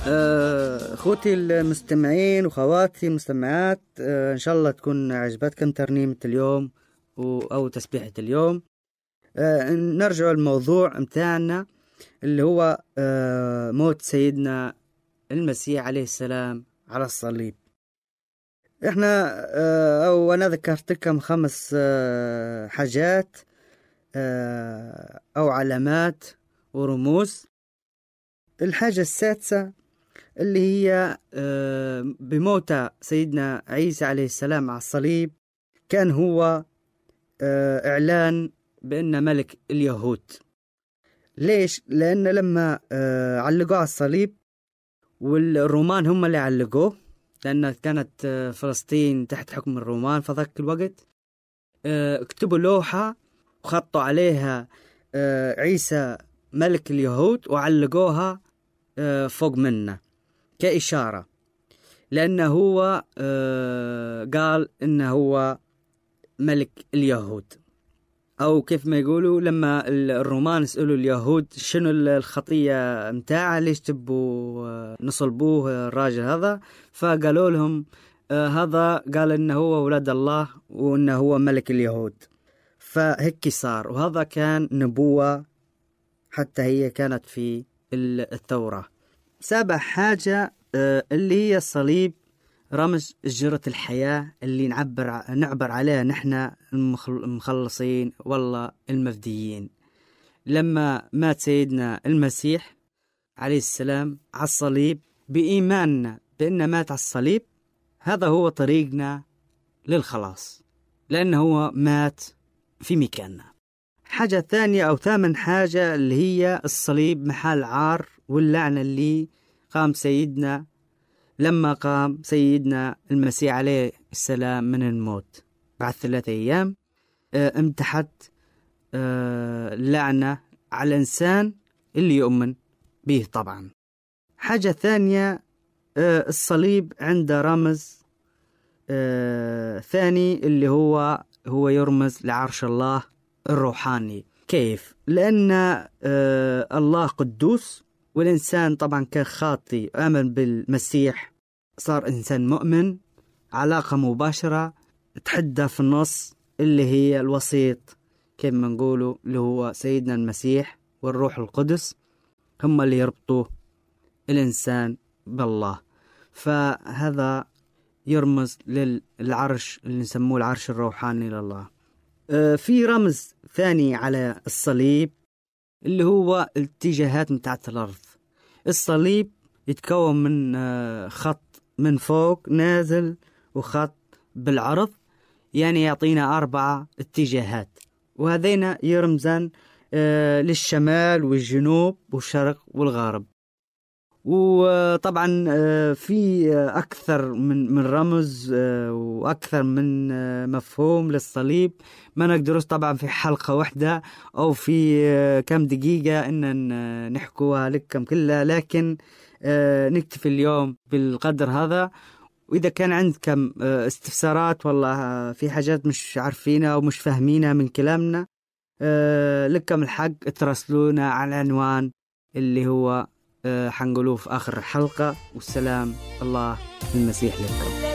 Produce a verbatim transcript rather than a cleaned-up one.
آه، اخوتي المستمعين وخواتي المستمعات، آه، ان شاء الله تكون عجبتكم ترنيمة اليوم و- او تسبيحة اليوم. آه، نرجع الموضوع متاعنا اللي هو آه، موت سيدنا المسيح عليه السلام على الصليب. احنا آه، او انا ذكرت لكم خمس آه، حاجات آه، او علامات ورموز. الحاجة السادسة اللي هي آه، بموت سيدنا عيسى عليه السلام على الصليب، كان هو آه، إعلان بأن ملك اليهود. ليش؟ لأن لما آه، علقوه على الصليب، والرومان هم اللي علقوه، لأن كانت آه، فلسطين تحت حكم الرومان في ذاك الوقت. آه، اكتبوا لوحة وخطوا عليها آه، عيسى ملك اليهود، وعلقوها آه، فوق منه كإشارة، لأنه هو آه قال إنه هو ملك اليهود. أو كيف ما يقولوا، لما الرومان سألوا اليهود شنو الخطية متاعه، ليش تبوا آه نصلبوه الراجل هذا، فقالوا لهم آه هذا قال إنه هو ولد الله وإنه هو ملك اليهود. فهيك صار، وهذا كان نبوة حتى هي كانت في التوراة. سابع حاجة آه اللي هي الصليب، رمز جرة الحياة اللي نعبر نعبر عليها نحن المخلصين والله المفديين. لما مات سيدنا المسيح عليه السلام على الصليب، بإيماننا بأنه مات على الصليب، هذا هو طريقنا للخلاص، لأنه هو مات في مكاننا. حاجة ثانية أو ثامن حاجة اللي هي الصليب محل عار واللعنة اللي قام سيدنا لما قام سيدنا المسيح عليه السلام من الموت بعد ثلاثة أيام. اه امتحت اه لعنة على الإنسان اللي يؤمن به طبعا. حاجة ثانية، اه الصليب عنده رمز اه ثاني اللي هو هو يرمز لعرش الله الروحاني. كيف؟ لأن اه الله قدوس، والإنسان طبعا كان خاطي آمن بالمسيح، صار إنسان مؤمن، علاقة مباشرة تحدى في النص اللي هي الوسيط، كيف ما نقولوا اللي هو سيدنا المسيح والروح القدس، هم اللي يربطوا الإنسان بالله. فهذا يرمز للعرش اللي نسموه العرش الروحاني لله. آه في رمز ثاني على الصليب اللي هو الاتجاهات متاعت الأرض. الصليب يتكون من آه خط من فوق نازل وخط بالعرض، يعني يعطينا أربعة اتجاهات، وهذين يرمزان آه للشمال والجنوب والشرق والغرب. وطبعا آه في آه أكثر من من رمز آه وأكثر من آه مفهوم للصليب، ما نقدرش طبعا في حلقة واحدة أو في آه كم دقيقة إن نحكوها لكم كلها، لكن آه نكتفي اليوم بالقدر هذا. وإذا كان عندكم استفسارات والله في حاجات مش عارفينها أو مش فاهمينها من كلامنا، لكم الحق تراسلونا على العنوان اللي هو حنقولوه في آخر الحلقة. والسلام الله المسيح لكم.